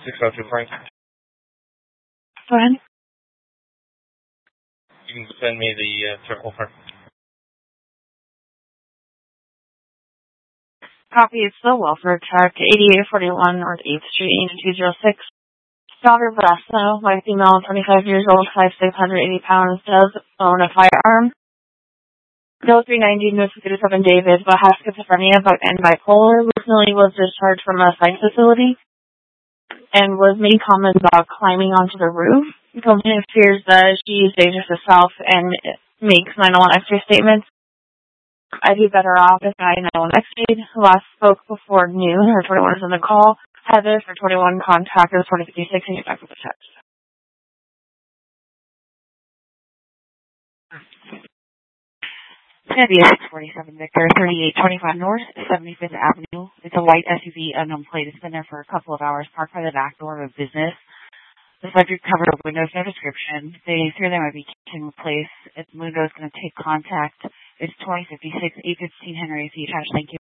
602 Franklin. Go ahead. You can send me the circle for. Copy. It's the welfare check, 8841 North 8th Street, Unit 206. Daughter Vanessa, white female, 25 years old, 5'6", 180 pounds, does own a firearm. No 390, no 57 David, but has schizophrenia and bipolar. Recently was discharged from a psych facility and was made comments about climbing onto the roof. The complainant fears that she is dangerous herself and makes 911 X-ray statements. I'd be better off if I know an X-ray. Last spoke before noon. Her 21 is on the call. Heather for 21 contact is 2056 and get back with the text. It's going to be a 647 Victor, 3825 North 75th Avenue. It's a white SUV, unknown plate. It's been there for a couple of hours, parked by the back door of a business. The subject covered with windows, no description. They fear they might be taking the place. If Mundo is going to take contact, it's 2056, 815 Henry C. Thank you.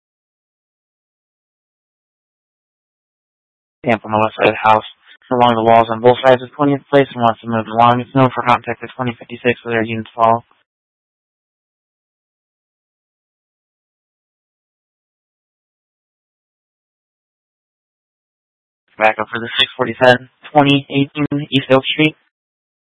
Camp on the west side of the house, along the walls on both sides of 20th place and wants to move along. It's known for contact at 2056 where their units fall. Back up for the 647, 2018 East Oak Street.